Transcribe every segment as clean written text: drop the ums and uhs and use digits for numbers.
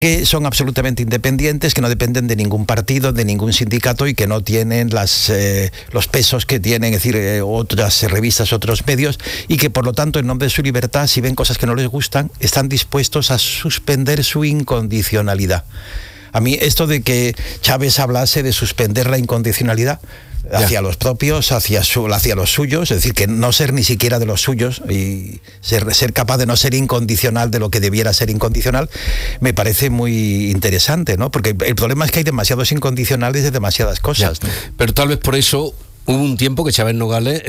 que son absolutamente independientes, que no dependen de ningún partido, de ningún sindicato y que no tienen los pesos que tienen, es decir, otras revistas, otros medios, y que por lo tanto, en nombre de su libertad, si ven cosas que no les gustan, están dispuestos a suspender su incondicionalidad. A mí esto de que Chávez hablase de suspender la incondicionalidad hacia los propios, hacia los suyos, es decir, que no ser ni siquiera de los suyos y ser capaz de no ser incondicional de lo que debiera ser incondicional, me parece muy interesante, ¿no? Porque el problema es que hay demasiados incondicionales de demasiadas cosas, ¿no? Pero tal vez por eso hubo un tiempo que Chávez Nogales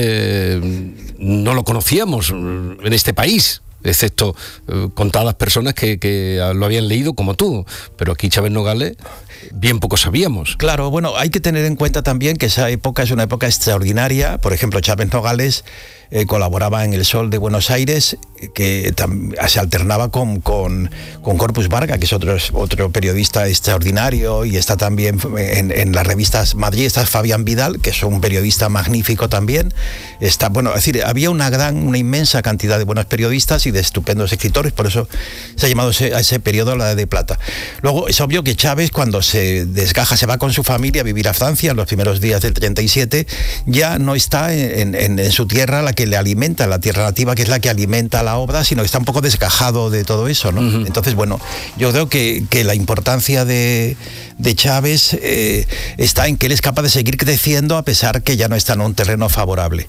no lo conocíamos en este país, excepto contadas personas que lo habían leído como tú, pero aquí Chávez Nogales bien poco sabíamos. Claro, bueno, hay que tener en cuenta también que esa época es una época extraordinaria. Por ejemplo, Chávez Nogales colaboraba en El Sol de Buenos Aires, que se alternaba con Corpus Varga, que es otro periodista extraordinario, y está también en las revistas Madrid, está Fabián Vidal, que es un periodista magnífico también. Es decir, había una inmensa cantidad de buenos periodistas y de estupendos escritores, por eso se ha llamado a ese periodo la Edad de Plata. Luego, es obvio que Chávez, cuando se desgaja, se va con su familia a vivir a Francia en los primeros días del 37, ya no está en su tierra, la que le alimenta, la tierra nativa, que es la que alimenta la obra, sino que está un poco desgajado de todo eso, ¿no? Uh-huh. Entonces, bueno, yo creo que la importancia de Chávez está en que él es capaz de seguir creciendo a pesar que ya no está en un terreno favorable.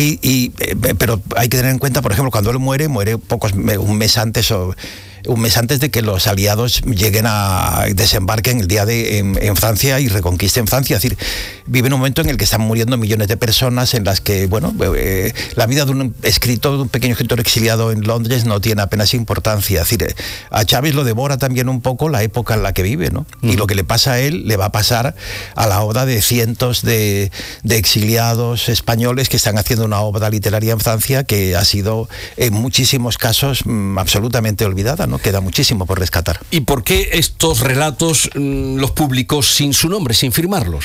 Pero hay que tener en cuenta, por ejemplo, cuando él muere un mes antes de que los aliados desembarquen en Francia y reconquisten Francia. Es decir, vive en un momento en el que están muriendo millones de personas, en las que, la vida de un pequeño escritor exiliado en Londres no tiene apenas importancia. Es decir, a Chávez lo devora también un poco la época en la que vive, ¿no? Y lo que le pasa a él le va a pasar a la obra de cientos de exiliados españoles que están haciendo una obra literaria en Francia que ha sido en muchísimos casos absolutamente olvidada, ¿no? Queda muchísimo por rescatar. ¿Y por qué estos relatos los publicó sin su nombre, sin firmarlos?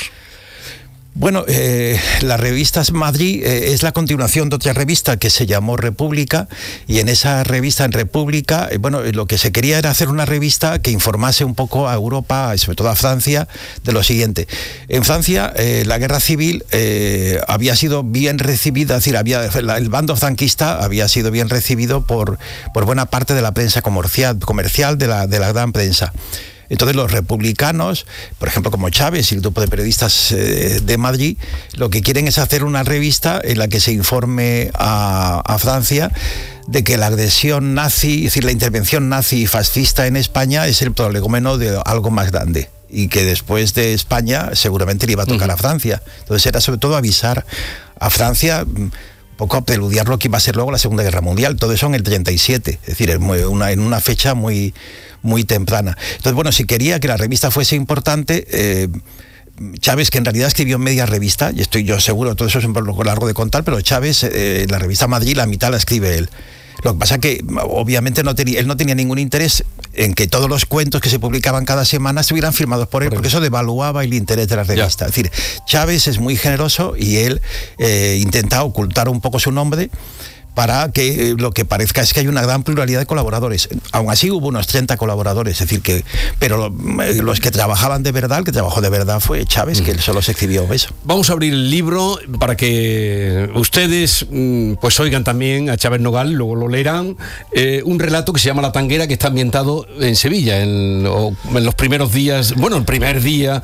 Bueno, la revista Madrid es la continuación de otra revista que se llamó República, y en esa revista, en República, lo que se quería era hacer una revista que informase un poco a Europa, y sobre todo a Francia, de lo siguiente. En Francia, la guerra civil había sido bien recibida, es decir, el bando franquista había sido bien recibido por buena parte de la prensa comercial de la gran prensa. Entonces los republicanos, por ejemplo como Chávez y el grupo de periodistas de Madrid, lo que quieren es hacer una revista en la que se informe a Francia de que la agresión nazi, es decir, la intervención nazi y fascista en España es el prolegómeno de algo más grande, y que después de España seguramente le iba a tocar a Francia. Entonces era sobre todo avisar a Francia, un poco preludiar lo que iba a ser luego la Segunda Guerra Mundial. Todo eso en el 37, es decir, en una fecha muy temprana. Entonces, si quería que la revista fuese importante, Chávez, que en realidad escribió media revista, y estoy yo seguro, todo eso es un poco largo de contar, pero Chávez, la revista Madrid, la mitad la escribe él. Lo que pasa es que, obviamente, él no tenía ningún interés en que todos los cuentos que se publicaban cada semana estuvieran firmados por él, porque eso devaluaba el interés de la revista. Es decir, Chávez es muy generoso y él intenta ocultar un poco su nombre para que lo que parezca es que hay una gran pluralidad de colaboradores. Aún así hubo unos 30 colaboradores, es decir, pero los que trabajaban de verdad, el que trabajó de verdad fue Chávez, que él solo se escribió eso. Vamos a abrir el libro para que ustedes pues oigan también a Chávez Nogales, luego lo leerán, un relato que se llama La Tanguera, que está ambientado en Sevilla, en los primeros días, el primer día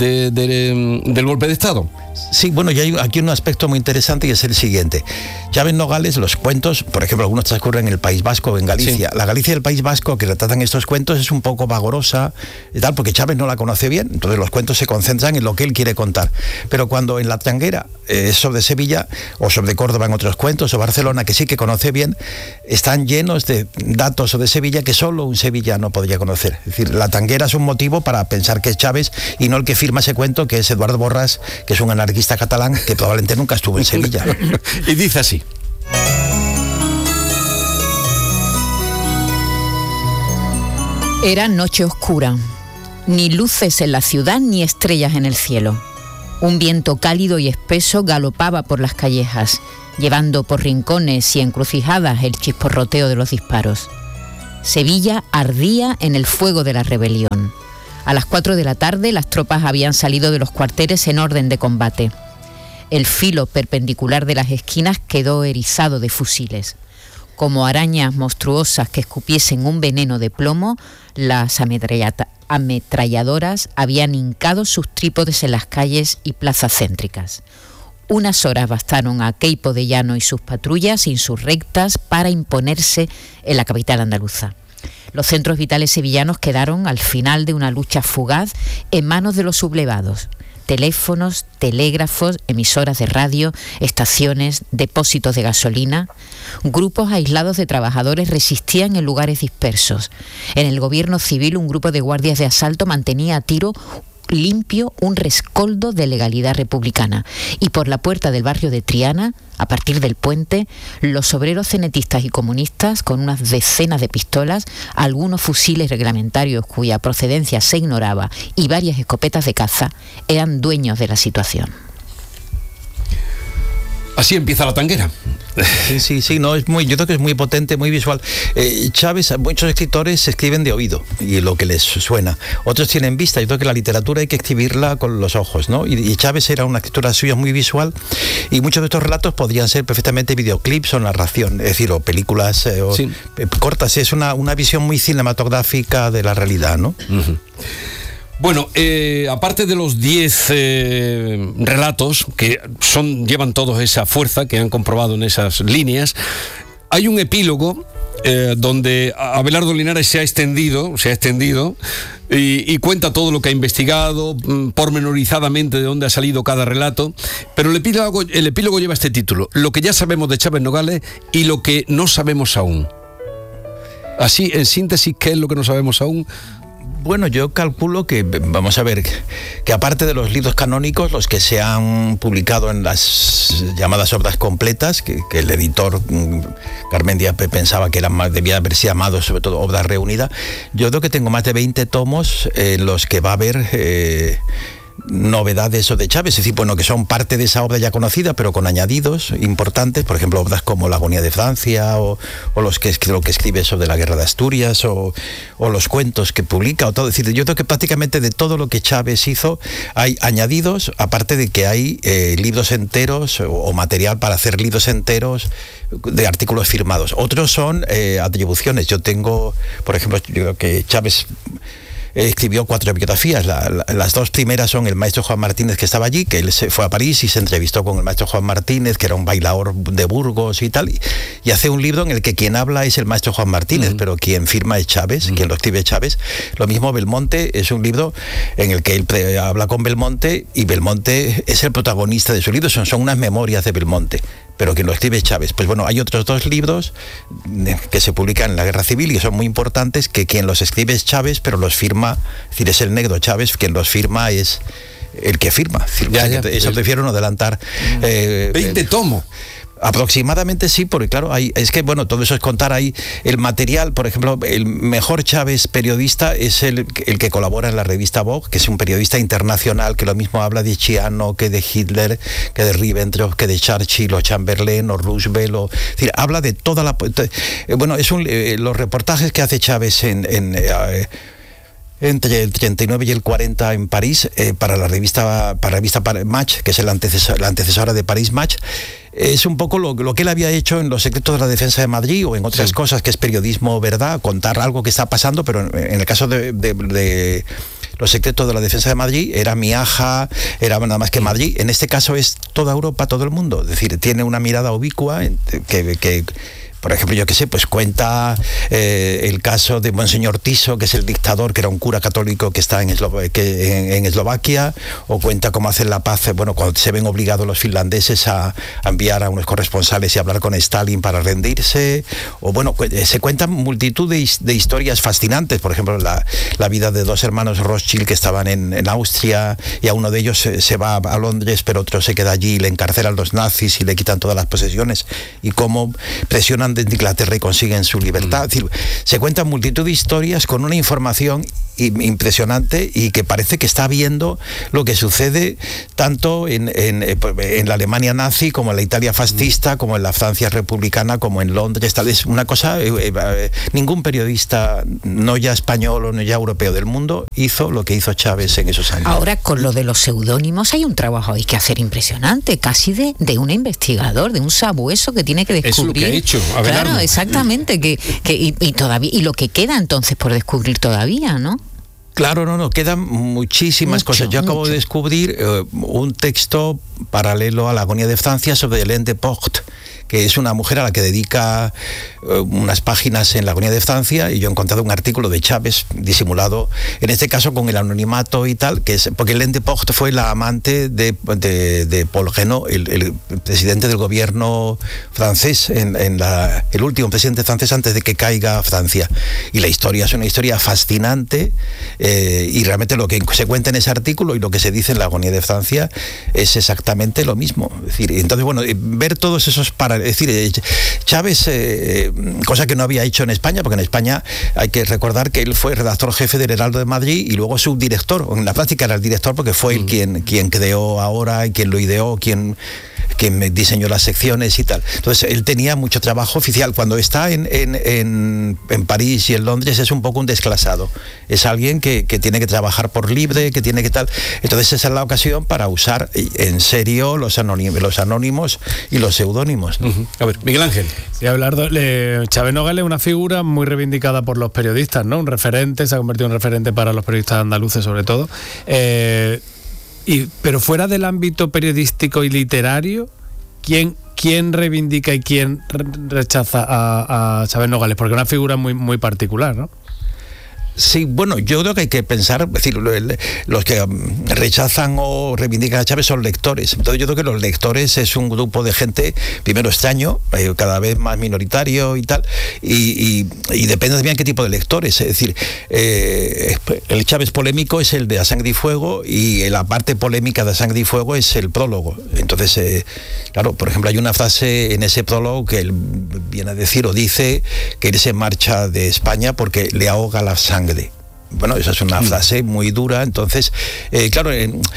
del golpe de Estado. Sí, y hay aquí un aspecto muy interesante, y es el siguiente. Chávez Nogales, los cuentos, por ejemplo, algunos transcurren en el País Vasco o en Galicia. Sí. La Galicia del País Vasco que retratan estos cuentos es un poco vagorosa y tal, porque Chávez no la conoce bien, entonces los cuentos se concentran en lo que él quiere contar. Pero cuando en La Tanguera es sobre Sevilla, o sobre Córdoba en otros cuentos, o Barcelona, que sí que conoce bien, están llenos de datos sobre Sevilla que solo un sevillano podría conocer. Es decir, La Tanguera es un motivo para pensar que es Chávez y no el que firma ese cuento, que es Eduardo Borràs, que es un anarquista catalán que probablemente nunca estuvo en Sevilla. Y dice así. Era noche oscura, ni luces en la ciudad ni estrellas en el cielo. Un viento cálido y espeso galopaba por las callejas, llevando por rincones y encrucijadas el chisporroteo de los disparos. Sevilla ardía en el fuego de la rebelión. A las 4 de la tarde las tropas habían salido de los cuarteles en orden de combate. El filo perpendicular de las esquinas quedó erizado de fusiles. Como arañas monstruosas que escupiesen un veneno de plomo, las ametralladoras habían hincado sus trípodes en las calles y plazas céntricas. Unas horas bastaron a Queipo de Llano y sus patrullas insurrectas para imponerse en la capital andaluza. Los centros vitales sevillanos quedaron, al final de una lucha fugaz, en manos de los sublevados. Teléfonos, telégrafos, emisoras de radio, estaciones, depósitos de gasolina. Grupos aislados de trabajadores resistían en lugares dispersos. En el gobierno civil, un grupo de guardias de asalto mantenía a tiro limpio un rescoldo de legalidad republicana. Y por la puerta del barrio de Triana, a partir del puente, los obreros cenetistas y comunistas, con unas decenas de pistolas, algunos fusiles reglamentarios cuya procedencia se ignoraba y varias escopetas de caza, eran dueños de la situación. Así empieza la tanguera. Sí, no, yo creo que es muy potente, muy visual. Chávez, muchos escritores escriben de oído y lo que les suena. Otros tienen vista. Yo creo que la literatura hay que escribirla con los ojos, ¿no? Y Chávez era una escritura suya muy visual y muchos de estos relatos podrían ser perfectamente videoclips o narración, es decir, o películas cortas. Es una visión muy cinematográfica de la realidad, ¿no? Uh-huh. Bueno, aparte de los 10 relatos que llevan todos esa fuerza que han comprobado en esas líneas, hay un epílogo donde Abelardo Linares se ha extendido y cuenta todo lo que ha investigado, pormenorizadamente de dónde ha salido cada relato, pero el epílogo lleva este título: Lo que ya sabemos de Chávez Nogales y lo que no sabemos aún. Así, en síntesis, ¿qué es lo que no sabemos aún? Bueno, yo calculo que, vamos a ver, que aparte de los libros canónicos, los que se han publicado en las llamadas obras completas, que el editor Garmendia pensaba que debía haberse llamado sobre todo obras reunidas, yo creo que tengo más de 20 tomos en los que va a haber novedades de Chávez, es decir, bueno, que son parte de esa obra ya conocida, pero con añadidos importantes, por ejemplo, obras como La agonía de Francia, o lo que escribe sobre la guerra de Asturias, o los cuentos que publica, o todo. Es decir, yo creo que prácticamente de todo lo que Chávez hizo hay añadidos, aparte de que hay libros enteros o material para hacer libros enteros de artículos firmados. Otros son atribuciones. Yo tengo, por ejemplo, yo creo que Chávez escribió 4 biografías. Las 2 primeras son el maestro Juan Martínez, que estaba allí, que él se fue a París y se entrevistó con el maestro Juan Martínez, que era un bailaor de Burgos y tal, y hace un libro en el que quien habla es el maestro Juan Martínez, pero quien firma es Chávez, quien lo escribe es Chávez. Lo mismo Belmonte, es un libro en el que él habla con Belmonte, y Belmonte es el protagonista de su libro, son unas memorias de Belmonte, pero quien lo escribe es Chávez. Pues bueno, hay otros 2 libros que se publican en la Guerra Civil y que son muy importantes, que quien los escribe es Chávez, pero los firma, es decir, es el negro Chávez, quien los firma es el que firma. Eso prefiero no adelantar. 20 tomos. Aproximadamente sí, porque claro, es que bueno, todo eso es contar ahí el material. Por ejemplo, el mejor Chávez periodista es el que colabora en la revista Vogue, que es un periodista internacional que lo mismo habla de Chiano, que de Hitler, que de Ribbentrop, que de Churchill o Chamberlain o Roosevelt, es decir, habla de toda la... bueno, los reportajes que hace Chávez entre el 39 y el 40 en París, para la revista Match, que es la antecesora de París Match, es un poco lo que él había hecho en Los secretos de la defensa de Madrid o en otras cosas, que es periodismo, ¿verdad? Contar algo que está pasando, pero en el caso de Los secretos de la defensa de Madrid era Miaja, era nada más que Madrid. En este caso es toda Europa, todo el mundo. Es decir, tiene una mirada ubicua que por ejemplo, yo qué sé, pues cuenta el caso de Monseñor Tiso, que es el dictador, que era un cura católico que está en Eslovaquia, o cuenta cómo hacen la paz, bueno, cuando se ven obligados los finlandeses a enviar a unos corresponsales y hablar con Stalin para rendirse, o bueno, se cuentan multitud de historias fascinantes. Por ejemplo, la vida de 2 hermanos Rothschild que estaban en Austria, y a uno de ellos se va a Londres, pero otro se queda allí y le encarcelan los nazis y le quitan todas las posesiones, y cómo presionan de Inglaterra y consiguen su libertad. Es decir, se cuentan multitud de historias con una información impresionante y que parece que está viendo lo que sucede tanto en la Alemania nazi como en la Italia fascista, como en la Francia republicana, como en Londres. Tal es una cosa, ningún periodista, no ya español o no ya europeo del mundo, hizo lo que hizo Chávez en esos años. Ahora, con lo de los seudónimos hay un trabajo ahí que hacer impresionante, casi de un investigador, de un sabueso que tiene que descubrir. Es lo que ha hecho Abelardo. Claro, exactamente, y todavía, y lo que queda entonces por descubrir todavía, ¿no? Claro, no, quedan muchísimas cosas. Yo acabo de descubrir un texto paralelo a la agonía de Francia sobre Hélène de Portes, que es una mujer a la que dedica unas páginas en la agonía de Francia, y yo he encontrado un artículo de Chávez disimulado, en este caso con el anonimato y tal, que es porque Hélène de Portes fue la amante de Paul Reynaud, el presidente del gobierno francés, el último presidente francés antes de que caiga Francia. Y la historia es una historia fascinante, y realmente lo que se cuenta en ese artículo y lo que se dice en la agonía de Francia es exactamente lo mismo. Es decir, entonces, bueno, ver todos esos es decir, Chávez, cosa que no había hecho en España, porque en España hay que recordar que él fue redactor jefe del Heraldo de Madrid y luego subdirector. En la práctica era el director porque fue él quien creó Ahora y quien lo ideó, quien diseñó las secciones y tal. Entonces él tenía mucho trabajo oficial. Cuando está en París y en Londres es un poco un desclasado. Es alguien que tiene que trabajar por libre, que tiene que tal. Entonces esa es la ocasión para usar en serio los anónimos y los seudónimos, ¿no? A ver, Miguel Ángel. Sí, Abelardo, Chávez Nogales es una figura muy reivindicada por los periodistas, ¿no? Un referente, se ha convertido en un referente para los periodistas andaluces sobre todo. Pero fuera del ámbito periodístico y literario, ¿quién reivindica y quién rechaza a Chávez Nogales? Porque es una figura muy, muy particular, ¿no? Sí, bueno, yo creo que hay que pensar, es decir, los que rechazan o reivindican a Chávez son lectores. Entonces yo creo que los lectores es un grupo de gente, primero extraño, cada vez más minoritario y tal, y depende también qué tipo de lectores. Es decir, el Chávez polémico es el de A Sangre y Fuego, y la parte polémica de A Sangre y Fuego es el prólogo. Entonces, claro, por ejemplo, hay una frase en ese prólogo que él viene a decir o dice que él se marcha de España porque le ahoga la sangre. Bueno, esa es una frase muy dura. Entonces, claro,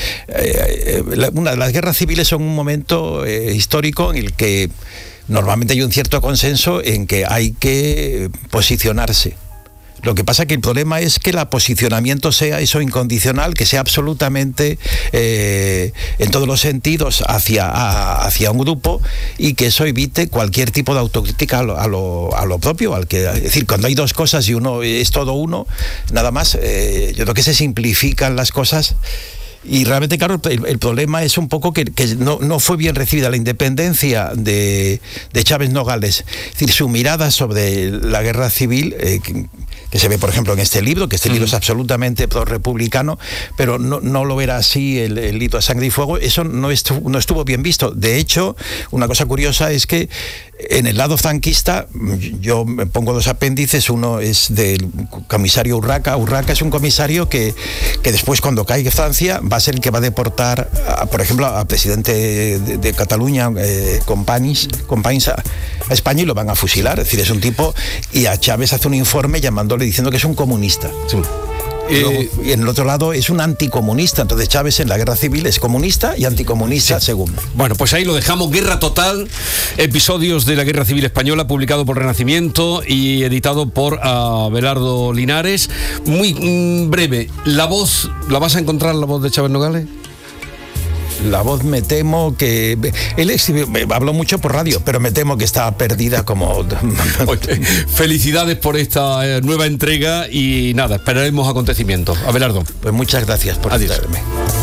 las guerras civiles son un momento histórico en el que normalmente hay un cierto consenso en que hay que posicionarse. Lo que pasa que el problema es que el posicionamiento sea eso incondicional, que sea absolutamente en todos los sentidos hacia un grupo, y que eso evite cualquier tipo de autocrítica a lo propio. Es decir, cuando hay dos cosas y uno es todo uno, nada más, yo creo que se simplifican las cosas. Y realmente, claro, el problema es un poco que no fue bien recibida la independencia de Chávez Nogales. Es decir, su mirada sobre la guerra civil, que se ve, por ejemplo, en este libro, que este libro es absolutamente pro-republicano, pero no lo era así el libro A Sangre y Fuego. Eso no estuvo bien visto. De hecho, una cosa curiosa es que en el lado franquista, yo me pongo dos apéndices. Uno es del comisario Urraca. Urraca es un comisario que después, cuando caiga Francia, va a ser el que va a deportar, por ejemplo, al presidente de Cataluña, Companys, a España, y lo van a fusilar. Es decir, es un tipo, y a Chávez hace un informe llamándole, diciendo que es un comunista. Sí. Y en el otro lado es un anticomunista. Entonces Chávez en la guerra civil es comunista y anticomunista, sí, según. Bueno, pues ahí lo dejamos. Guerra Total, episodios de la Guerra Civil Española, publicado por Renacimiento y editado por Abelardo Linares. Muy breve, ¿la voz, la vas a encontrar, la voz de Chávez Nogales? La voz, me temo que... Él habló mucho por radio, pero me temo que está perdida como... Okay. Felicidades por esta nueva entrega y nada, esperaremos acontecimientos. Abelardo. Pues muchas gracias por invitarme.